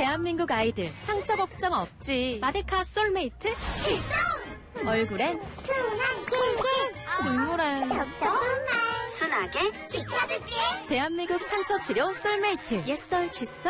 대한민국 아이들 상처 걱정 없지. 마데카 솔메이트 출동! 얼굴엔 순한 긴 줄무란 답답한 말 순하게 지켜줄게. 대한민국 상처 치료 솔메이트 옛설 칫솔